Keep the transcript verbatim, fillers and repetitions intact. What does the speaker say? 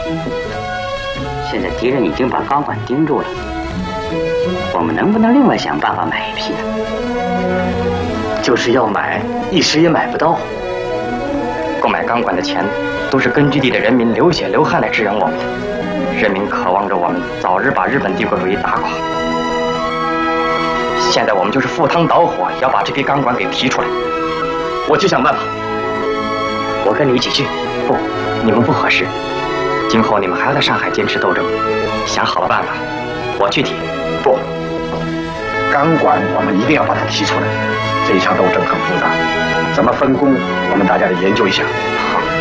现在敌人已经把钢管盯住了，我们能不能另外想办法买一批呢？ 就是要买，一时也买不到。购买钢管的钱，都是根据地的人民流血流汗来支援我们的。人民渴望着我们早日把日本帝国主义打垮。现在我们就是赴汤蹈火，要把这批钢管给提出来。我去想办法。我跟你一起去。不，你们不合适。今后你们还要在上海坚持斗争。想好了办法，我去提。 不，钢管我们一定要把它提出来。这一场斗争很复杂，怎么分工，我们大家得研究一下。 好。